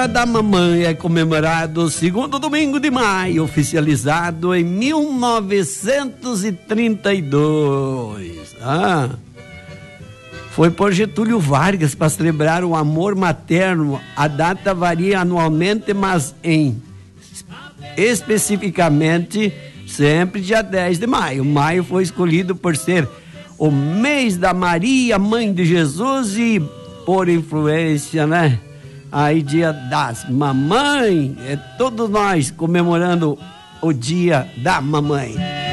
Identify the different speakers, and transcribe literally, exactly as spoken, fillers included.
Speaker 1: Da mamãe é comemorado segundo domingo de maio, oficializado em mil novecentos e trinta e dois. Ah, foi por Getúlio Vargas para celebrar o amor materno. A data varia anualmente, mas em especificamente sempre dia dez de maio. Maio foi escolhido por ser o mês da Maria, mãe de Jesus, e por influência, né? Aí, dia das mamães, é todos nós comemorando o dia da mamãe.